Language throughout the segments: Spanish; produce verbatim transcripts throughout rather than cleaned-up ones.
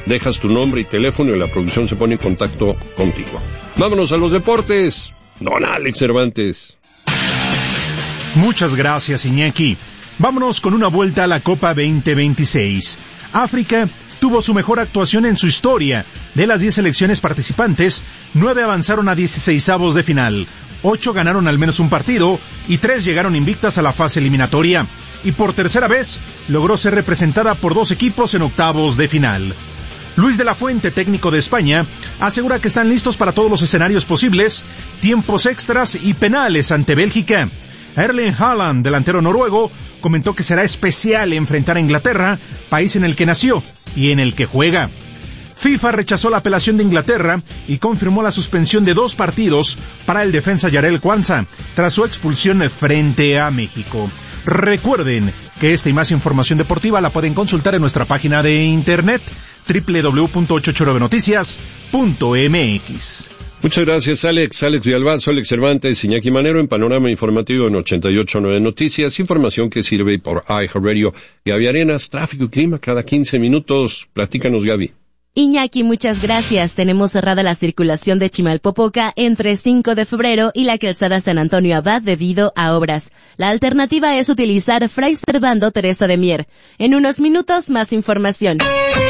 dejas tu nombre y teléfono y la producción se pone en contacto contigo. Vámonos a los deportes. Don Alex Cervantes. Muchas gracias, Iñaki. Vámonos con una vuelta a la Copa veinte veintiséis. África tuvo su mejor actuación en su historia. De las diez selecciones participantes, nueve avanzaron a dieciseisavos de final, ocho ganaron al menos un partido y tres llegaron invictas a la fase eliminatoria. Y por tercera vez, logró ser representada por dos equipos en octavos de final. Luis de la Fuente, técnico de España, asegura que están listos para todos los escenarios posibles, tiempos extras y penales ante Bélgica. Erling Haaland, delantero noruego, comentó que será especial enfrentar a Inglaterra, país en el que nació y en el que juega. FIFA rechazó la apelación de Inglaterra y confirmó la suspensión de dos partidos para el defensa Jarell Quansah tras su expulsión frente a México. Recuerden que esta y más información deportiva la pueden consultar en nuestra página de internet doble u doble u doble u punto ochocientos nueve noticias punto eme equis. Muchas gracias, Alex. Alex Villalbazo, Alex Cervantes, Iñaki Manero en Panorama Informativo en ochenta y ocho punto nueve Noticias. Información que sirve por iHeartRadio. Gaby Arenas, tráfico y clima cada quince minutos. Platícanos, Gaby. Iñaki, muchas gracias. Tenemos cerrada la circulación de Chimalpopoca entre cinco de febrero y la calzada San Antonio Abad debido a obras. La alternativa es utilizar Fray Servando Teresa de Mier. En unos minutos, más información.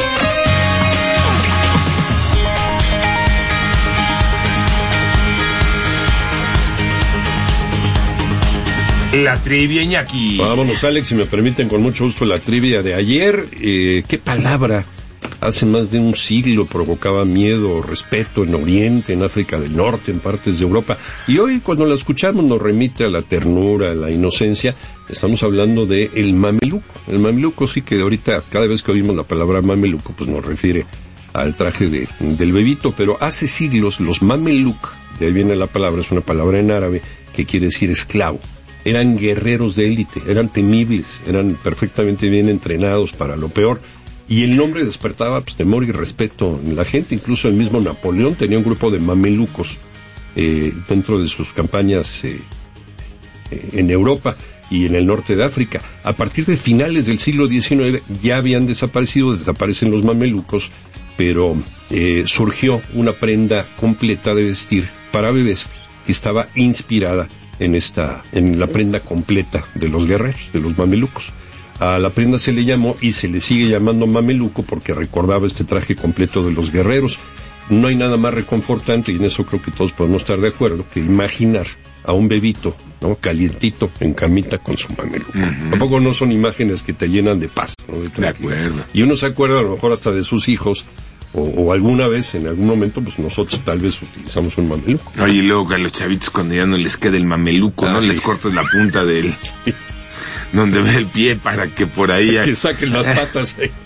La trivia, Iñaki. Vámonos, Alex, si me permiten, con mucho gusto la trivia de ayer. Eh, ¿Qué palabra hace más de un siglo provocaba miedo, respeto en Oriente, en África del Norte, en partes de Europa? Y hoy, cuando la escuchamos, nos remite a la ternura, a la inocencia. Estamos hablando de el mameluco. El mameluco, sí, que ahorita, cada vez que oímos la palabra mameluco, pues nos refiere al traje de, del bebito. Pero hace siglos, los mameluk, de ahí viene la palabra, es una palabra en árabe que quiere decir esclavo. Eran guerreros de élite, eran temibles, eran perfectamente bien entrenados para lo peor, y el nombre despertaba pues, temor y respeto en la gente. Incluso el mismo Napoleón tenía un grupo de mamelucos eh, dentro de sus campañas eh, eh, en Europa y en el norte de África. A partir de finales del siglo diecinueve ya habían desaparecido, desaparecen los mamelucos, pero eh, surgió una prenda completa de vestir para bebés que estaba inspirada en esta, en la prenda completa de los guerreros, de los mamelucos. A la prenda se le llamó y se le sigue llamando mameluco porque recordaba este traje completo de los guerreros. No hay nada más reconfortante, y en eso creo que todos podemos estar de acuerdo, que imaginar a un bebito, ¿no?, calientito en camita con su mameluco. Uh-huh. Tampoco no son imágenes que te llenan de paz, ¿no?, de, de acuerdo. Y uno se acuerda a lo mejor hasta de sus hijos, O, o alguna vez, en algún momento, pues nosotros tal vez utilizamos un mameluco. Oye, y luego a los chavitos cuando ya no les queda el mameluco, ah, ¿no? Sí. Les cortas la punta del... Sí. Donde ve el pie para que por ahí... Que saquen las patas. Eh.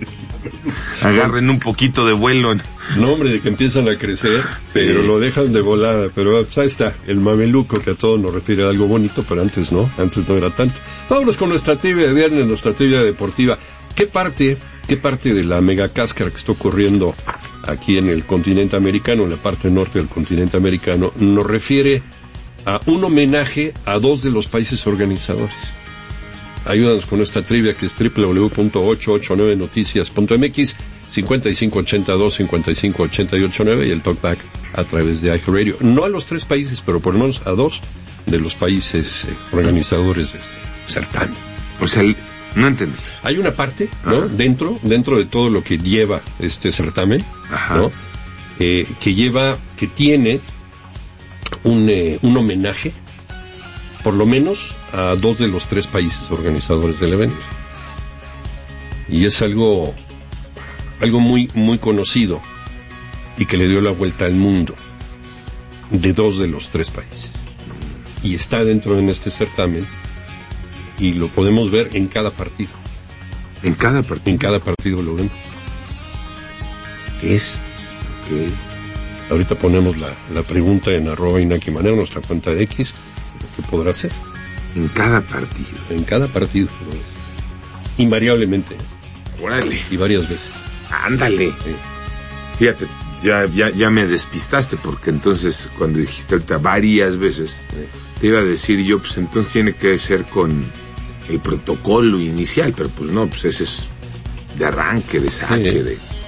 Agarren un poquito de vuelo. No, hombre, de que empiezan a crecer, pero sí, lo dejan de volada. Pero pues, ahí está, el mameluco, que a todos nos refiere a algo bonito, pero antes no, antes no era tanto. Vámonos con nuestra trivia de viernes, nuestra trivia deportiva. ¿Qué parte... ¿Qué parte de la megacáscara que está ocurriendo aquí en el continente americano, en la parte norte del continente americano, nos refiere a un homenaje a dos de los países organizadores? Ayúdanos con esta trivia, que es doble u doble u doble u punto ochocientos ochenta y nueve noticias punto eme equis, cincuenta y cinco ochenta y dos, cincuenta y cinco ochenta y ocho nueve, y el talkback a través de iHeartRadio. No a los tres países, pero por lo menos a dos de los países eh, organizadores de este certamen. O sea, el... No entendí. Hay una parte, ¿no?, Ajá. dentro dentro de todo lo que lleva este certamen, Ajá. ¿no?, eh, que lleva, que tiene un, eh, un homenaje, por lo menos, a dos de los tres países organizadores del evento. Y es algo, algo muy, muy conocido y que le dio la vuelta al mundo, de dos de los tres países. Y está dentro de este certamen. Y lo podemos ver en cada partido. ¿En cada partido? En cada partido lo vemos. ¿Qué es? Okay. Ahorita ponemos la, la pregunta en arroba Iñaki Manero, nuestra cuenta de X. ¿Qué podrá ser? En cada partido. En cada partido. Invariablemente. Órale. Y varias veces. Ándale. Sí. Fíjate, ya, ya, ya me despistaste, porque entonces cuando dijiste ahorita varias veces, sí, te iba a decir yo, pues entonces tiene que ser con el protocolo inicial, pero pues no, pues ese es de arranque, de saque, sí, de...